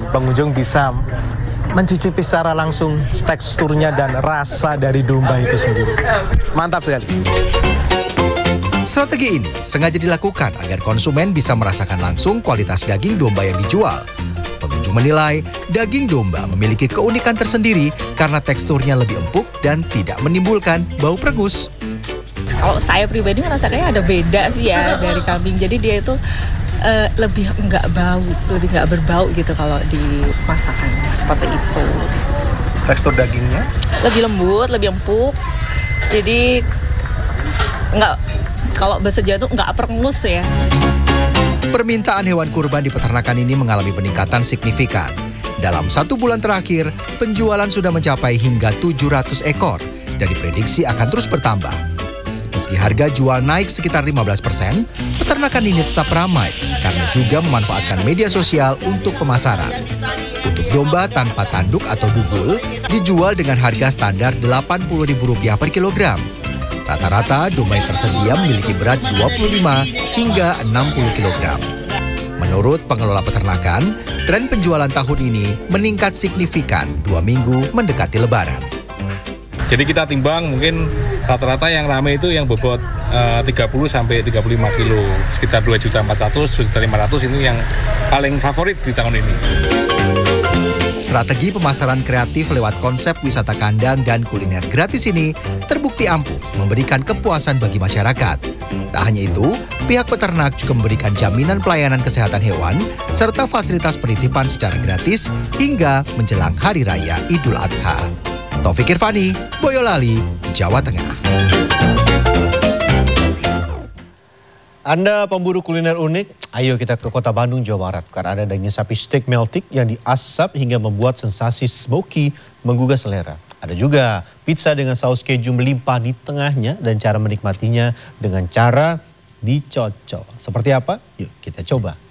pengunjung bisa mencicipi secara langsung teksturnya dan rasa dari domba itu sendiri. Mantap sekali. Strategi ini sengaja dilakukan agar konsumen bisa merasakan langsung kualitas daging domba yang dijual. Pengunjung menilai daging domba memiliki keunikan tersendiri karena teksturnya lebih empuk dan tidak menimbulkan bau perengus. Kalau saya pribadi merasa kayak ada beda sih ya dari kambing. Jadi dia itu lebih nggak bau, lebih nggak berbau gitu kalau dimasakkan seperti itu. Tekstur dagingnya? Lebih lembut, lebih empuk. Jadi nggak, kalau bahasa Jawa itu nggak perengus ya. Permintaan hewan kurban di peternakan ini mengalami peningkatan signifikan. Dalam 1 bulan terakhir, penjualan sudah mencapai hingga 700 ekor dan diprediksi akan terus bertambah. Meski harga jual naik sekitar 15%, peternakan ini tetap ramai karena juga memanfaatkan media sosial untuk pemasaran. Untuk domba tanpa tanduk atau bubul, dijual dengan harga standar Rp80.000 per kilogram. Rata-rata domba yang tersedia memiliki berat 25 hingga 60 kg. Menurut pengelola peternakan, tren penjualan tahun ini meningkat signifikan 2 minggu mendekati Lebaran. Jadi kita timbang mungkin rata-rata yang ramai itu yang bobot 30 sampai 35 kilo. Sekitar 2.400.000, 2.500.000 ini yang paling favorit di tahun ini. Strategi pemasaran kreatif lewat konsep wisata kandang dan kuliner gratis ini terbukti ampuh memberikan kepuasan bagi masyarakat. Tak hanya itu, pihak peternak juga memberikan jaminan pelayanan kesehatan hewan serta fasilitas penitipan secara gratis hingga menjelang Hari Raya Idul Adha. Taufik Irvani, Boyolali, Jawa Tengah. Anda pemburu kuliner unik, ayo kita ke Kota Bandung, Jawa Barat. Karena ada daging sapi steak meltik yang diasap hingga membuat sensasi smoky menggugah selera. Ada juga pizza dengan saus keju melimpah di tengahnya dan cara menikmatinya dengan cara dicocol. Seperti apa? Yuk kita coba.